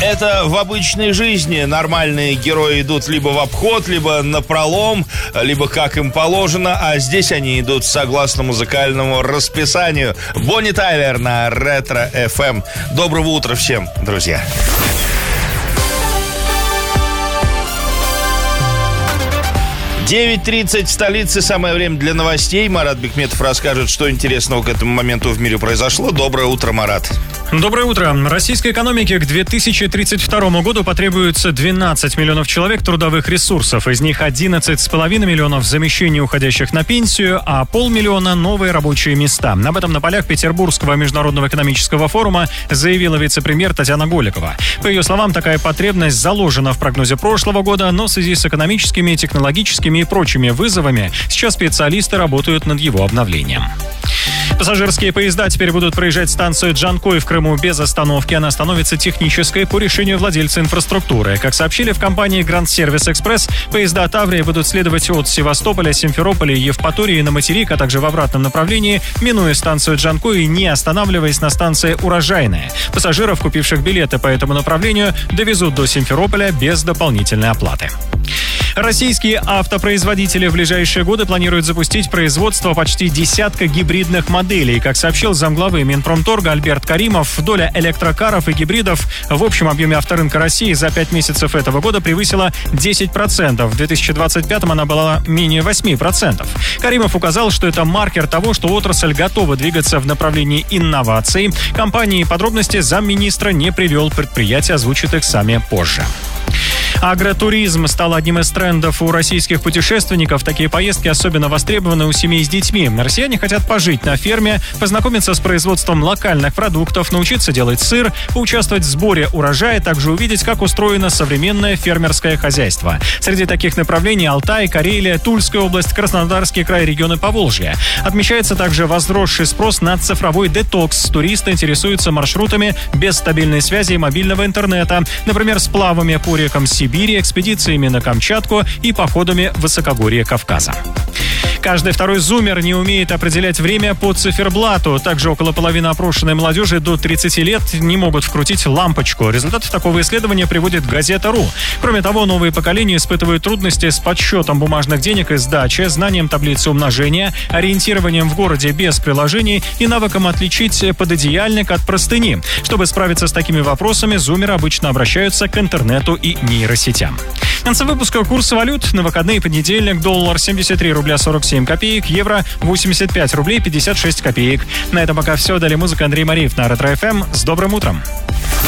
Это в обычной жизни нормальные герои идут либо в обход, либо напролом, либо как им положено, а здесь они идут согласно музыкальному расписанию. Бонни Тайлер на Ретро FM. Доброго утра всем, друзья. 9:30 в столице. Самое время для новостей. Марат Бекметов расскажет, что интересного к этому моменту в мире произошло. Доброе утро, Марат. Доброе утро. Российской экономике к 2032 году потребуется 12 миллионов человек трудовых ресурсов. Из них 11,5 миллионов замещений уходящих на пенсию, а 500 000 новые рабочие места. Об этом на полях Петербургского международного экономического форума заявила вице-премьер Татьяна Голикова. По ее словам, такая потребность заложена в прогнозе прошлого года, но в связи с экономическими, технологическими и прочими вызовами сейчас специалисты работают над его обновлением. Пассажирские поезда теперь будут проезжать станцию Джанкой в Крыму без остановки. Она становится технической по решению владельца инфраструктуры. Как сообщили в компании Grand Service Express, поезда Таврии будут следовать от Севастополя, Симферополя и Евпатории на материк, а также в обратном направлении, минуя станцию Джанкой и не останавливаясь на станции Урожайная. Пассажиров, купивших билеты по этому направлению, довезут до Симферополя без дополнительной оплаты. Российские автопроизводители в ближайшие годы планируют запустить производство почти десятка гибридных моделей. Как сообщил замглавы Минпромторга Альберт Каримов, доля электрокаров и гибридов в общем объеме авторынка России за 5 месяцев этого года превысила 10%. В 2025-м она была менее 8%. Каримов указал, что это маркер того, что отрасль готова двигаться в направлении инноваций. Компании подробности замминистра не привел, предприятие озвучит их сами позже. Агротуризм стал одним из трендов у российских путешественников. Такие поездки особенно востребованы у семей с детьми. Россияне хотят пожить на ферме, познакомиться с производством локальных продуктов, научиться делать сыр, поучаствовать в сборе урожая, также увидеть, как устроено современное фермерское хозяйство. Среди таких направлений Алтай, Карелия, Тульская область, Краснодарский край, регионы Поволжья. Отмечается также возросший спрос на цифровой детокс. Туристы интересуются маршрутами без стабильной связи и мобильного интернета. Например, сплавами по рекам Сибири, экспедициями на Камчатку и походами в высокогорье Кавказа. Каждый второй зумер не умеет определять время по циферблату. Также около половины опрошенной молодежи до 30 лет не могут вкрутить лампочку. Результаты такого исследования приводит Газета.ру. Кроме того, новые поколения испытывают трудности с подсчетом бумажных денег и сдачи, знанием таблицы умножения, ориентированием в городе без приложений и навыком отличить пододеяльник от простыни. Чтобы справиться с такими вопросами, зумеры обычно обращаются к интернету и нейросетям. В конце выпуска курсы валют. На выходные понедельник: доллар 73 рубля 47 копеек, евро 85 рублей 56 копеек. На этом пока все. Далее музыка. Андрей Мариев на Ретро FM. С добрым утром.